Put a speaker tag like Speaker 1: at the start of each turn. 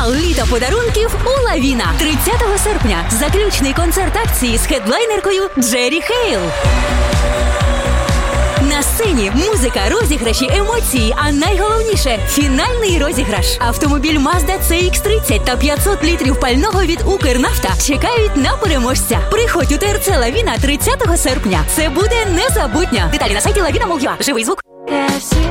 Speaker 1: Фінал літа подарунків у Лавіна. 30 серпня. Заключний концерт акції з хедлайнеркою Джері Хейл. На сцені музика, розіграші, емоції, а найголовніше – фінальний розіграш. Автомобіль Mazda CX-30 та 500 літрів пального від Укрнафта чекають на переможця. Приходь у ТРЦ Лавіна 30 серпня. Це буде незабутньо. Деталі на сайті Lavina.mol.ua. Живий звук.
Speaker 2: KFC